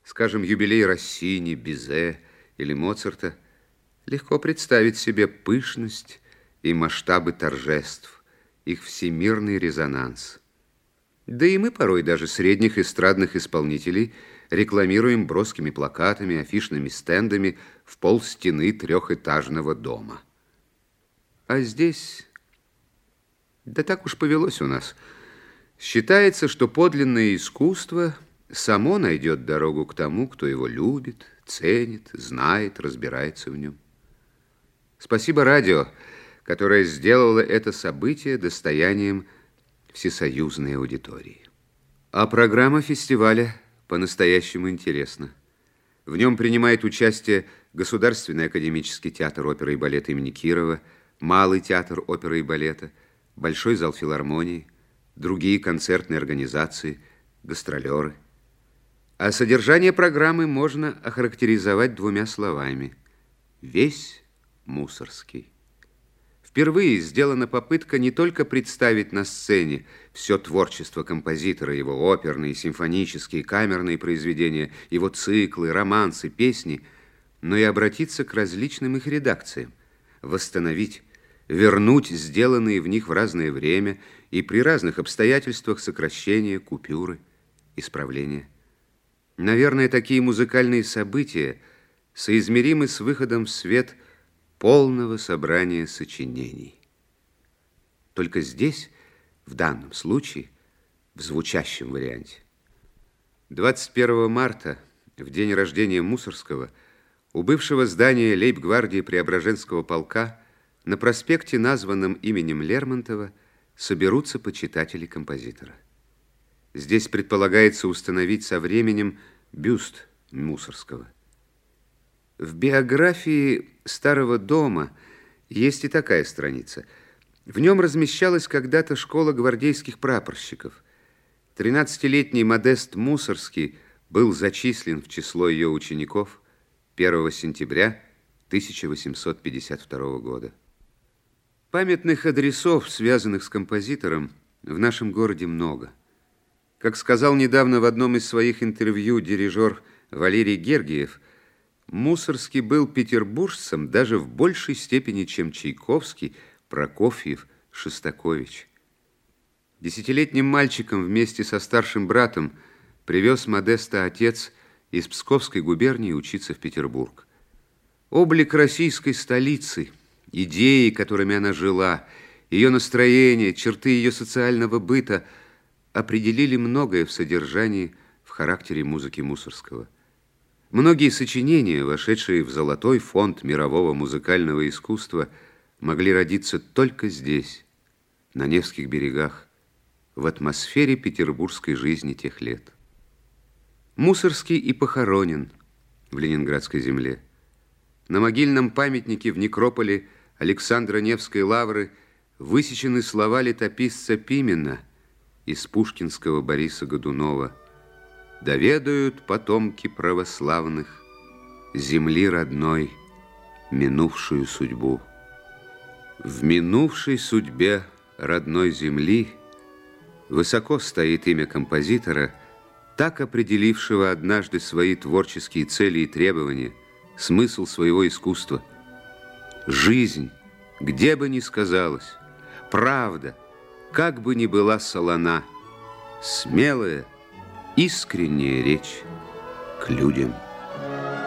скажем, юбилей Россини, Бизе или Моцарта, легко представить себе пышность и масштабы торжеств, их всемирный резонанс. Да и мы порой даже средних эстрадных исполнителей рекламируем броскими плакатами, афишными стендами в полстены трехэтажного дома. А здесь... Да так уж повелось у нас. Считается, что подлинное искусство само найдет дорогу к тому, кто его любит, ценит, знает, разбирается в нем. Спасибо радио, которое сделало это событие достоянием всесоюзной аудитории. А программа фестиваля по-настоящему интересна. В нем принимает участие Государственный академический театр оперы и балета имени Кирова, Малый театр оперы и балета, Большой зал филармонии, другие концертные организации, гастролеры. А содержание программы можно охарактеризовать двумя словами: весь Мусорский. Впервые сделана попытка не только представить на сцене все творчество композитора, его оперные, симфонические, камерные произведения, его циклы, романсы, песни, но и обратиться к различным их редакциям, восстановить, вернуть сделанные в них в разное время и при разных обстоятельствах сокращения, купюры, исправления. Наверное, такие музыкальные события соизмеримы с выходом в свет полного собрания сочинений. Только здесь, в данном случае, в звучащем варианте. 21 марта, в день рождения Мусорского, у бывшего здания лейб-гвардии Преображенского полка на проспекте, названном именем Лермонтова, соберутся почитатели композитора. Здесь предполагается установить со временем бюст Мусорского. В биографии «Старого дома» есть и такая страница. В нем размещалась когда-то школа гвардейских прапорщиков. 13-летний Модест Мусорский был зачислен в число ее учеников 1 сентября 1852 года. Памятных адресов, связанных с композитором, в нашем городе много. Как сказал недавно в одном из своих интервью дирижер Валерий Гергиев, Мусорский был петербуржцем даже в большей степени, чем Чайковский, Прокофьев, Шостакович. 10-летним мальчиком вместе со старшим братом привез Модеста отец из Псковской губернии учиться в Петербург. Облик российской столицы, идеи, которыми она жила, ее настроение, черты ее социального быта определили многое в содержании, в характере музыки Мусорского. Многие сочинения, вошедшие в золотой фонд мирового музыкального искусства, могли родиться только здесь, на Невских берегах, в атмосфере петербургской жизни тех лет. Мусорский и похоронен в Ленинградской земле. На могильном памятнике в некрополе Александра Невской лавры высечены слова летописца Пимена из пушкинского Бориса Годунова: «Доведают потомки православных земли родной минувшую судьбу». В минувшей судьбе родной земли высоко стоит имя композитора, так определившего однажды свои творческие цели и требования, смысл своего искусства. Жизнь, где бы ни сказалась, правда, как бы ни была солона, смелая, искренняя речь к людям.